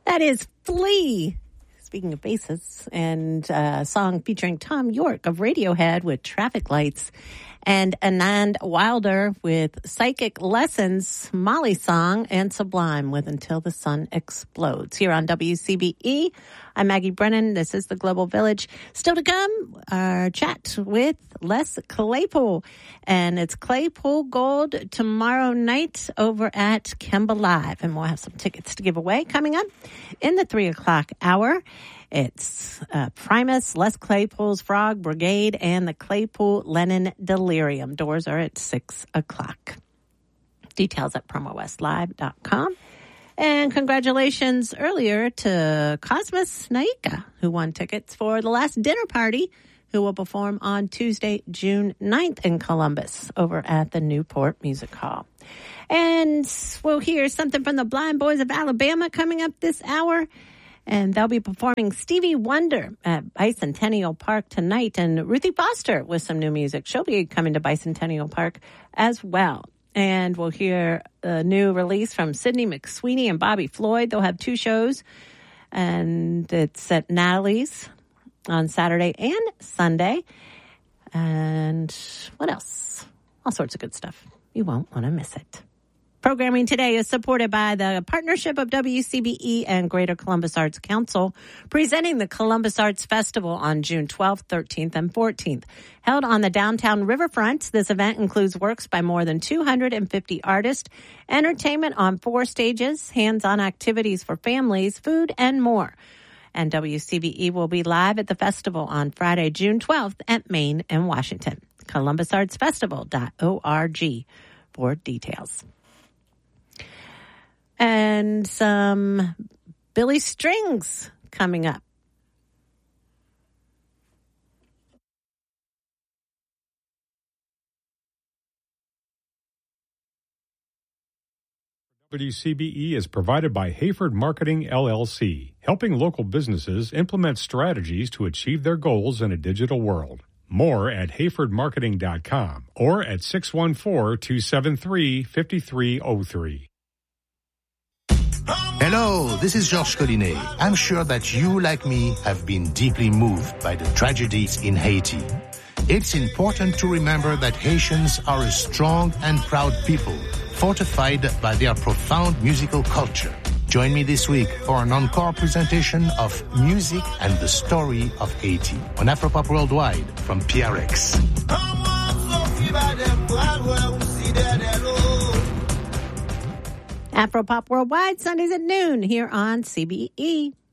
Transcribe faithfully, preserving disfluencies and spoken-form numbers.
That is Flea. Speaking of bassists, and a song featuring Tom York of Radiohead with Traffic Lights, and Anand Wilder with Psychic Lessons, Molly Song, and Sublime with Until the Sun Explodes. Here on W C B E, I'm Maggie Brennan. This is the Global Village. Still to come, our chat with Les Claypool. And it's Claypool Gold tomorrow night over at Kemba Live. And we'll have some tickets to give away coming up in the three o'clock hour. It's uh, Primus, Les Claypool's Frog Brigade, and the Claypool Lennon Delirium. Doors are at six o'clock. Details at promo west live dot com. And congratulations earlier to Cosmos Naika, who won tickets for the Last Dinner Party, who will perform on Tuesday, June ninth in Columbus over at the Newport Music Hall. And we'll hear something from the Blind Boys of Alabama coming up this hour. And they'll be performing Stevie Wonder at Bicentennial Park tonight. And Ruthie Foster with some new music. She'll be coming to Bicentennial Park as well. And we'll hear a new release from Sidney McSweeney and Bobby Floyd. They'll have two shows. And it's at Natalie's on Saturday and Sunday. And what else? All sorts of good stuff. You won't want to miss it. Programming today is supported by the partnership of W C B E and Greater Columbus Arts Council, presenting the Columbus Arts Festival on June twelfth, thirteenth, and fourteenth. Held on the downtown riverfront, this event includes works by more than two hundred fifty artists, entertainment on four stages, hands-on activities for families, food, and more. And W C B E will be live at the festival on Friday, June twelfth at Main and Washington. columbus arts festival dot org for details. And some Billy Strings coming up. W C B E is provided by Hayford Marketing, L L C, helping local businesses implement strategies to achieve their goals in a digital world. More at hayford marketing dot com or at six one four, two seven three, five three zero three. Hello, this is Georges Collinet. I'm sure that you, like me, have been deeply moved by the tragedies in Haiti. It's important to remember that Haitians are a strong and proud people, fortified by their profound musical culture. Join me this week for an encore presentation of Music and the Story of Haiti on Afropop Worldwide from P R X. Afropop Worldwide, Sundays at noon here on C B E.